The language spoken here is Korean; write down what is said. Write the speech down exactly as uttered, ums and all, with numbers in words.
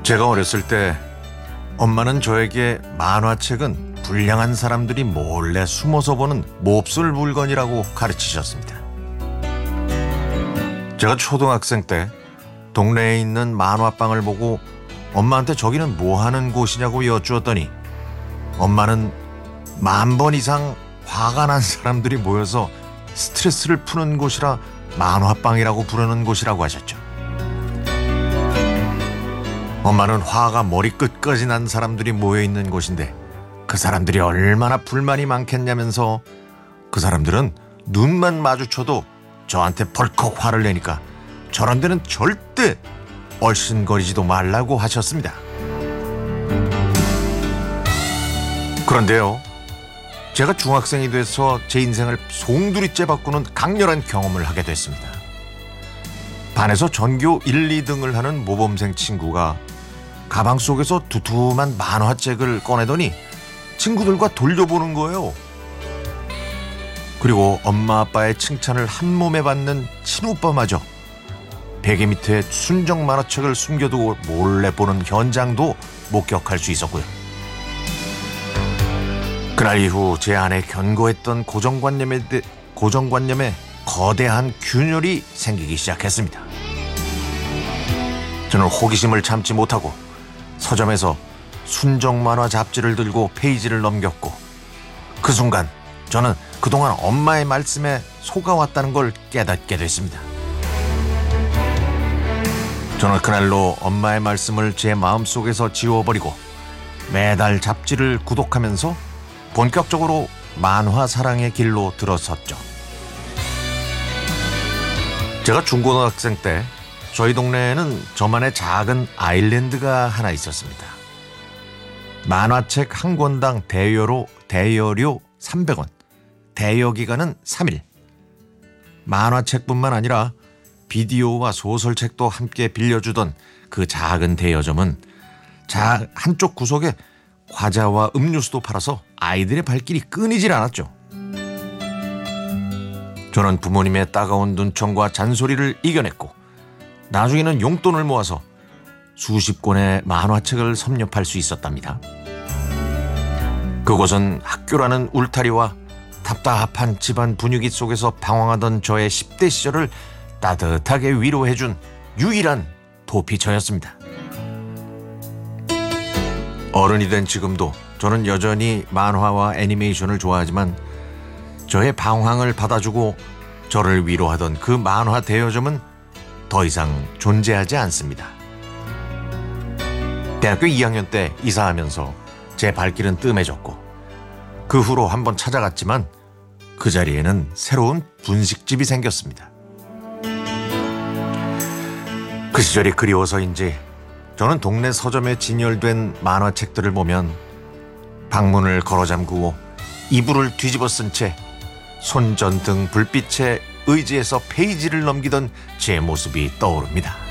제가 어렸을 때 엄마는 저에게 만화책은 불량한 사람들이 몰래 숨어서 보는 몹쓸 물건이라고 가르치셨습니다. 제가 초등학생 때 동네에 있는 만화방을 보고 엄마한테 저기는 뭐 하는 곳이냐고 여쭈었더니 엄마는 만 번 이상 화가 난 사람들이 모여서 스트레스를 푸는 곳이라 만화방이라고 부르는 곳이라고 하셨죠. 엄마는 화가 머리끝까지 난 사람들이 모여있는 곳인데 그 사람들이 얼마나 불만이 많겠냐면서 그 사람들은 눈만 마주쳐도 저한테 벌컥 화를 내니까 저런 데는 절대 얼씬거리지도 말라고 하셨습니다. 그런데요, 제가 중학생이 돼서 제 인생을 송두리째 바꾸는 강렬한 경험을 하게 됐습니다. 반에서 전교 일, 이 등을 하는 모범생 친구가 가방 속에서 두툼한 만화책을 꺼내더니 친구들과 돌려보는 거예요. 그리고 엄마 아빠의 칭찬을 한 몸에 받는 친오빠마저 베개 밑에 순정 만화책을 숨겨두고 몰래 보는 현장도 목격할 수 있었고요. 그날 이후 제 안에 견고했던 고정관념에, 대, 고정관념에 거대한 균열이 생기기 시작했습니다. 저는 호기심을 참지 못하고 서점에서 순정 만화 잡지를 들고 페이지를 넘겼고 그 순간 저는 그동안 엄마의 말씀에 속아왔다는 걸 깨닫게 됐습니다. 저는 그날로 엄마의 말씀을 제 마음속에서 지워버리고 매달 잡지를 구독하면서 본격적으로 만화 사랑의 길로 들어섰죠. 제가 중고등학생 때 저희 동네에는 저만의 작은 아일랜드가 하나 있었습니다. 만화책 한 권당 대여로 대여료 삼백 원, 대여 기간은 삼 일. 만화책뿐만 아니라 비디오와 소설책도 함께 빌려주던 그 작은 대여점은 자 한쪽 구석에 과자와 음료수도 팔아서 아이들의 발길이 끊이질 않았죠. 저는 부모님의 따가운 눈총과 잔소리를 이겨냈고 나중에는 용돈을 모아서 수십 권의 만화책을 섭렵할 수 있었답니다. 그곳은 학교라는 울타리와 답답한 집안 분위기 속에서 방황하던 저의 십 대 시절을 따뜻하게 위로해준 유일한 도피처였습니다. 어른이 된 지금도 저는 여전히 만화와 애니메이션을 좋아하지만 저의 방황을 받아주고 저를 위로하던 그 만화 대여점은 더 이상 존재하지 않습니다. 대학교 이 학년 때 이사하면서 제 발길은 뜸해졌고 그 후로 한번 찾아갔지만 그 자리에는 새로운 분식집이 생겼습니다. 그 시절이 그리워서인지 저는 동네 서점에 진열된 만화책들을 보면 방문을 걸어 잠그고 이불을 뒤집어 쓴 채 손전등 불빛에 의지해서 페이지를 넘기던 제 모습이 떠오릅니다.